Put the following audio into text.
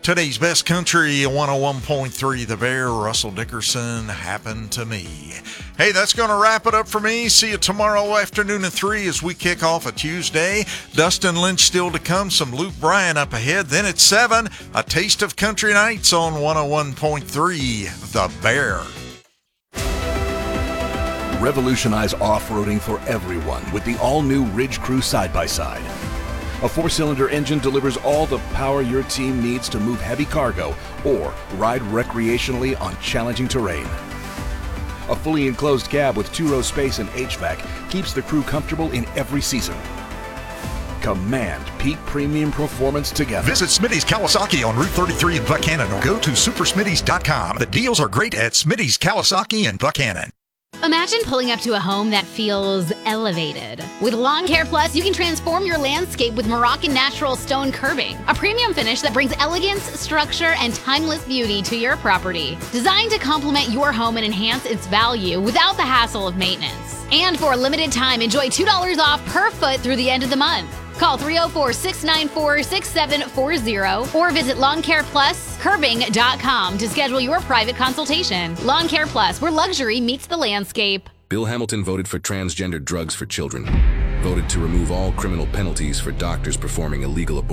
Today's best country, 101.3 The Bear, Russell Dickerson, Happened to Me. Hey, that's going to wrap it up for me. See you tomorrow afternoon at 3 as we kick off a Tuesday. Dustin Lynch still to come, some Luke Bryan up ahead. Then at 7, a taste of country nights on 101.3 The Bear. Revolutionize off-roading for everyone with the all-new Ridge Crew side-by-side. A 4-cylinder engine delivers all the power your team needs to move heavy cargo or ride recreationally on challenging terrain. A fully enclosed cab with 2-row space and HVAC keeps the crew comfortable in every season. Command peak premium performance together. Visit Smitty's Kawasaki on Route 33 in Buchanan or go to supersmitty's.com. The deals are great at Smitty's Kawasaki in Buchanan. Imagine pulling up to a home that feels elevated. With Lawn Care Plus, you can transform your landscape with Moroccan natural stone curbing, a premium finish that brings elegance, structure, and timeless beauty to your property. Designed to complement your home and enhance its value without the hassle of maintenance. And for a limited time, enjoy $2 off per foot through the end of the month. Call 304-694-6740 or visit LawnCarePlusCurbing.com to schedule your private consultation. Lawn Care Plus, where luxury meets the landscape. Bill Hamilton voted for transgender drugs for children. Voted to remove all criminal penalties for doctors performing illegal abortions.